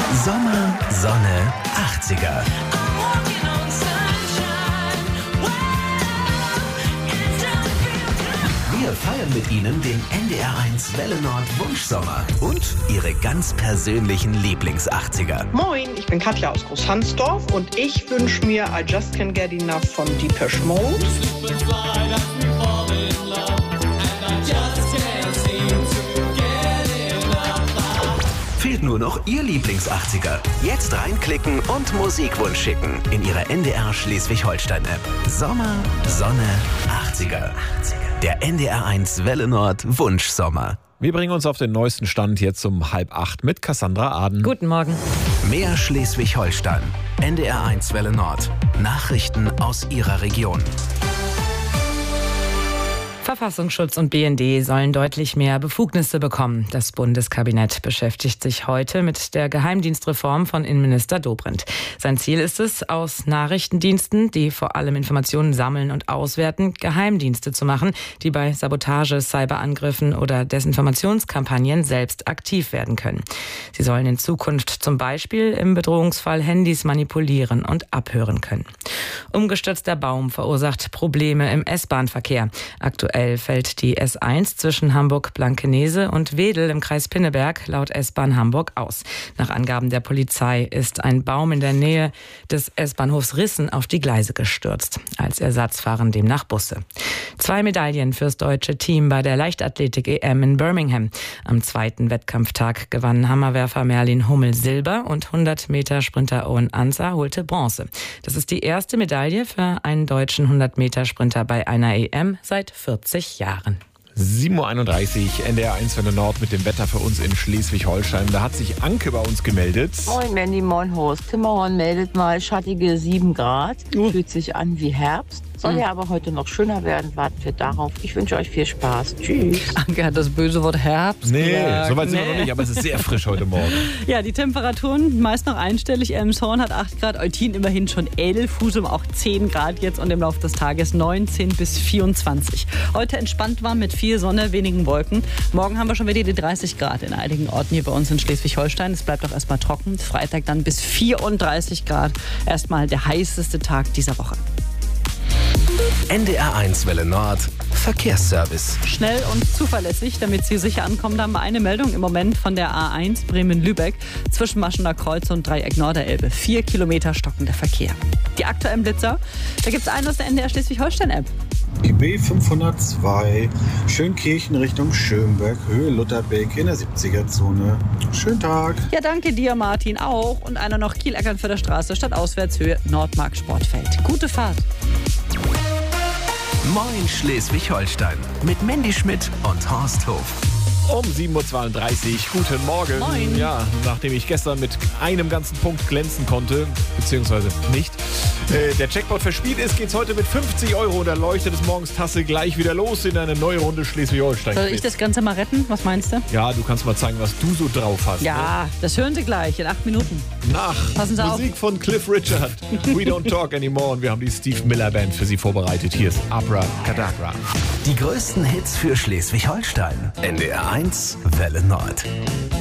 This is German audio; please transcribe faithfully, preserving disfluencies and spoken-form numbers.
Sommer, Sonne, achtziger. Wir feiern mit Ihnen den N D R eins Welle Nord Wunschsommer und Ihre ganz persönlichen Lieblings-achtziger. Moin, ich bin Katja aus Großhansdorf und ich wünsche mir I Just Can't Get Enough von Depeche Mode. Fehlt nur noch Ihr Lieblings-achtziger. Jetzt reinklicken und Musikwunsch schicken in Ihre N D R Schleswig-Holstein-App. Sommer, Sonne, achtziger. Der N D R eins Welle Nord Wunschsommer. Wir bringen uns auf den neuesten Stand jetzt um halb acht mit Cassandra Aden. Guten Morgen. Mehr Schleswig-Holstein. N D R eins Welle Nord. Nachrichten aus Ihrer Region. Verfassungsschutz und B N D sollen deutlich mehr Befugnisse bekommen. Das Bundeskabinett beschäftigt sich heute mit der Geheimdienstreform von Innenminister Dobrindt. Sein Ziel ist es, aus Nachrichtendiensten, die vor allem Informationen sammeln und auswerten, Geheimdienste zu machen, die bei Sabotage, Cyberangriffen oder Desinformationskampagnen selbst aktiv werden können. Sie sollen in Zukunft zum Beispiel im Bedrohungsfall Handys manipulieren und abhören können. Umgestürzter Baum verursacht Probleme im S-Bahn-Verkehr. Aktuell fällt die S eins zwischen Hamburg-Blankenese und Wedel im Kreis Pinneberg laut S-Bahn Hamburg aus. Nach Angaben der Polizei ist ein Baum in der Nähe des S-Bahnhofs Rissen auf die Gleise gestürzt. Als Ersatz fahren demnach Busse. Zwei Medaillen fürs deutsche Team bei der Leichtathletik-E M in Birmingham. Am zweiten Wettkampftag gewann Hammerwerfer Merlin Hummel Silber und hundert Meter Sprinter Owen Ansa holte Bronze. Das ist die erste Medaille für einen deutschen hundert Meter Sprinter bei einer E M seit vierzig Jahren. sieben Uhr einunddreißig, N D R eins Welle Nord mit dem Wetter für uns in Schleswig-Holstein. Da hat sich Anke bei uns gemeldet. Moin Mandy, moin Horst. Timmerhorn meldet mal schattige sieben Grad. Uh. Fühlt sich an wie Herbst. Soll ja aber heute noch schöner werden. Warten wir darauf. Ich wünsche euch viel Spaß. Tschüss. Anke hat das böse Wort Herbst Nee, gesagt. so weit sind Nee. wir noch nicht, aber es ist sehr frisch heute Morgen. Ja, die Temperaturen meist noch einstellig. Elmshorn hat acht Grad, Eutin immerhin schon elf, Husum auch zehn Grad jetzt und im Laufe des Tages neunzehn bis vierundzwanzig. Heute entspannt warm mit viel Sonne, wenigen Wolken. Morgen haben wir schon wieder die dreißig Grad in einigen Orten hier bei uns in Schleswig-Holstein. Es bleibt auch erstmal trocken. Freitag dann bis vierunddreißig Grad. Erstmal der heißeste Tag dieser Woche. N D R eins Welle Nord Verkehrsservice. Schnell und zuverlässig, damit Sie sicher ankommen. Da haben wir eine Meldung im Moment von der A eins Bremen-Lübeck zwischen Maschener Kreuz und Dreieck Norderelbe. Vier Kilometer stockender Verkehr. Die aktuellen Blitzer, da gibt es einen aus der N D R Schleswig-Holstein-App. Die B fünfhundertzwei, Schönkirchen Richtung Schönberg, Höhe Lutherbeck in der siebziger-Zone. Schönen Tag. Ja, danke dir, Martin, auch. Und einer noch Kiel-Eckernförder Straße, statt Auswärtshöhe Nordmark Sportfeld. Gute Fahrt. Moin Schleswig-Holstein mit Mandy Schmidt und Horst Hof. Um sieben Uhr zweiunddreißig, guten Morgen. Moin. Ja, nachdem ich gestern mit einem ganzen Punkt glänzen konnte, beziehungsweise nicht, äh, der Jackpot verspielt ist, geht's heute mit fünfzig Euro und der Leuchte des Morgens Tasse gleich wieder los in eine neue Runde Schleswig-Holstein. Soll ich das Ganze mal retten? Was meinst du? Ja, du kannst mal zeigen, was du so drauf hast. Ja, das hören Sie gleich in acht Minuten. Ne? Nach Passen Sie auf. Musik von Cliff Richard. We Don't Talk Anymore und wir haben die Steve Miller Band für Sie vorbereitet. Hier ist Abra Kadabra. Die größten Hits für Schleswig-Holstein. N D R eins Welle Nord.